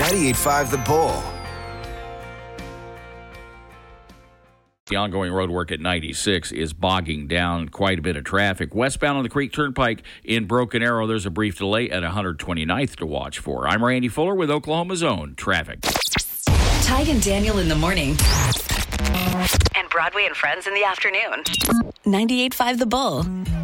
98.5 The Bull. The ongoing road work at 96 is bogging down quite a bit of traffic. Westbound on the Creek Turnpike in Broken Arrow, there's a brief delay at 129th to watch for. I'm Randy Fuller with Oklahoma's Own Traffic. Tig and Daniel in the morning. And Broadway and Friends in the afternoon. 98.5 The Bull.